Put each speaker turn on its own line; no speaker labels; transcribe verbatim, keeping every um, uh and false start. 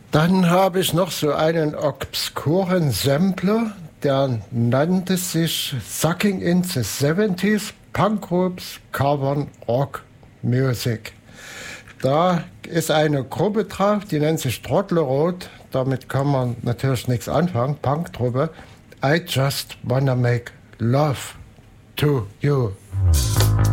Dann habe ich noch so einen obskuren Sampler, der nannte sich Sucking in the seventies Punk Groups Covern Rock Music. Da ist eine Gruppe drauf, die nennt sich Trottelrot. Damit kann man natürlich nichts anfangen, Punk-Truppe. I just wanna make love to you.